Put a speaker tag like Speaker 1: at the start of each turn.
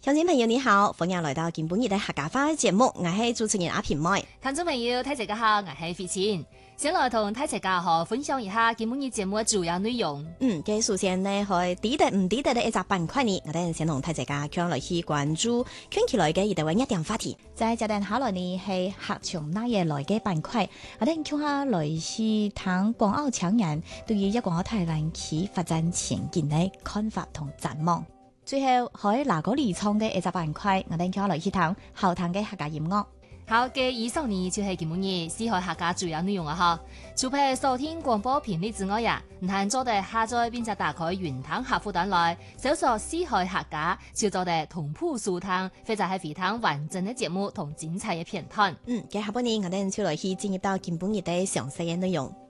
Speaker 1: 鄉親朋友你好，歡迎來到今晡日的客家話節目，我係主持人阿平妹。
Speaker 2: 聽眾朋友，大家好，我係費錢，先來同大家好分享一下今晡日節目嘅主要內容。
Speaker 1: 嘅首先呢，係抵得唔抵得的一集板塊呢，我哋先同大家講來去關注近期來嘅一啲熱點話題。
Speaker 3: 在這段下來呢，係客從那嘢來嘅板塊，我哋講下來去談港澳青年對於一個台灣區發展前景嘅看法同展望。最後喺哪個理創嘅一集板塊，我哋講下來去談後談嘅客家音樂。
Speaker 2: 好嘅，以上呢就係今晡日四海客家主要內容啊！哈，除咗收聽廣播頻率之外呀，唔係做得下載並且打開雲端客戶端來搜索四海客家，就做得同步收聽，或者係非常完整嘅節目同精彩嘅片段。
Speaker 1: 嘅下半年我哋就來去進入到今晡日的詳細嘅內容。